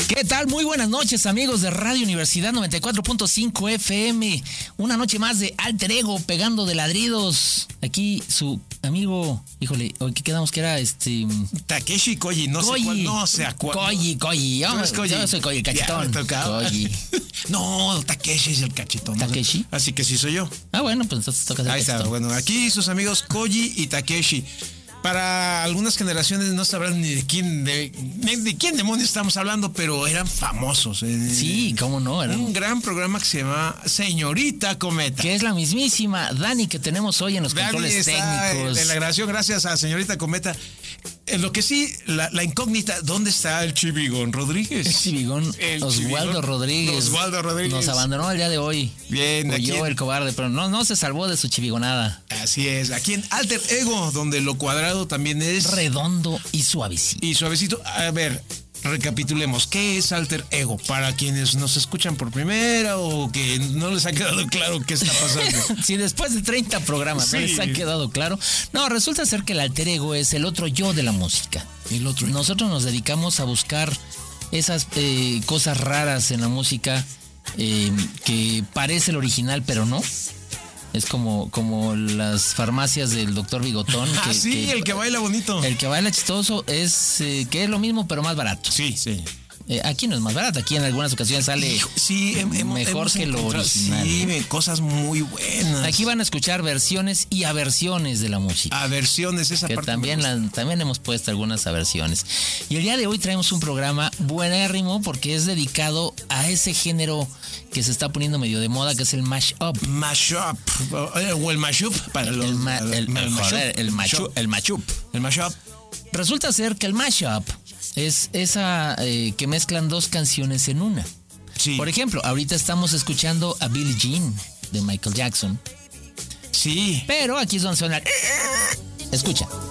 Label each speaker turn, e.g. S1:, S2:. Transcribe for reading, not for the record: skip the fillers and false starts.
S1: ¿Qué tal? Muy buenas noches, amigos de Radio Universidad 94.5 FM. Una noche más de Alter Ego pegando de ladridos. Aquí su amigo, híjole, hoy que quedamos que era
S2: Takeshi Koji, no sé cuál, no sé a cuál.
S1: Koji. Yo soy Koji, el cachetón. Koji.
S2: No, Takeshi es el cachetón.
S1: ¿Takeshi?
S2: Así que sí soy yo.
S1: Ah, bueno, pues entonces toca ser
S2: Ahí
S1: cachetón.
S2: está, bueno, aquí sus amigos Koji y Takeshi. Para algunas generaciones no sabrán ni de quién demonios estamos hablando, pero eran famosos.
S1: Sí, cómo no.
S2: Un gran programa que se llama Señorita Cometa.
S1: Que es la mismísima Dani que tenemos hoy en los controles técnicos.
S2: En la grabación, gracias a Señorita Cometa. Lo que sí, la incógnita, ¿dónde está el Chivigón Rodríguez?
S1: El Chivigón, Oswaldo Rodríguez. Nos abandonó el día de hoy.
S2: Bien,
S1: aquí. Yo, el cobarde, pero no se salvó de su chivigonada.
S2: Así es, aquí en Alter Ego, donde lo cuadrado también es
S1: redondo y suavecito.
S2: A ver, recapitulemos. ¿Qué es Alter Ego? Para quienes nos escuchan por primera o que no les ha quedado claro qué está pasando.
S1: Si después de 30 programas no les ha quedado claro. No, resulta ser que el Alter Ego es el otro yo de la música. Nosotros nos dedicamos a buscar esas cosas raras en la música que parece el original, pero no. Es como las farmacias del doctor Bigotón.
S2: El que baila bonito.
S1: El que baila chistoso es que es lo mismo, pero más barato.
S2: Sí.
S1: Aquí no es más barato, aquí en algunas ocasiones sale mejor que lo original.
S2: Sí, cosas muy buenas.
S1: Aquí van a escuchar versiones y aversiones de la música.
S2: Aversiones, esa
S1: que
S2: parte.
S1: También hemos puesto algunas aversiones. Y el día de hoy traemos un programa buenérrimo porque es dedicado a ese género que se está poniendo medio de moda, que es el mashup.
S2: Mashup. O el mashup para los...
S1: El mashup. Resulta ser que el mashup es esa que mezclan dos canciones en una.
S2: Sí.
S1: Por ejemplo, ahorita estamos escuchando a Billie Jean de Michael Jackson.
S2: Sí.
S1: Pero aquí es donde suena. Escucha.